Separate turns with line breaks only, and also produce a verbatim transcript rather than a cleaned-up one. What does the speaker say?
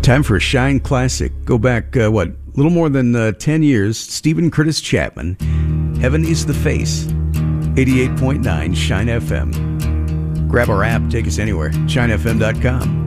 Time for a Shine Classic. Go back, uh, what, a little more than uh, ten years. Stephen Curtis Chapman, Heaven is the Face, eighty-eight point nine Shine F M. Grab our app, take us anywhere, shine f m dot com.